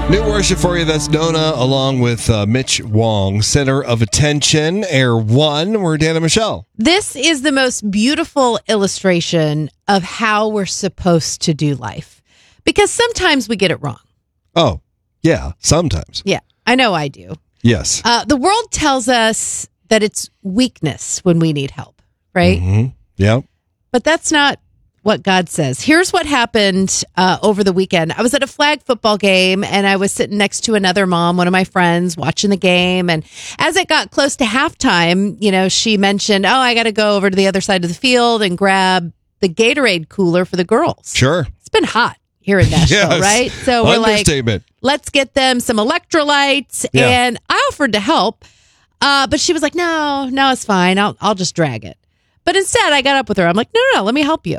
New worship for you. That's Nona along with Mitch Wong, Center of Attention, Air One. We're Dan and Michelle. This is the most beautiful illustration of how we're supposed to do life. Because sometimes we get it wrong. Oh, yeah, sometimes. Yeah, I know I do. Yes. The world tells us that it's weakness when we need help, right? Mm-hmm. Yeah. But that's not what God says. Here's what happened over the weekend. I was at a flag football game and I was sitting next to another mom, one of my friends, watching the game. And as it got close to halftime, she mentioned, I got to go over to the other side of the field and grab the Gatorade cooler for the girls. Sure. It's been hot here in Nashville, Yes. right? So we're like, let's get them some electrolytes. Yeah. And I offered to help, but she was like, no, it's fine. I'll just drag it. But instead, I got up with her. I'm like, no, let me help you.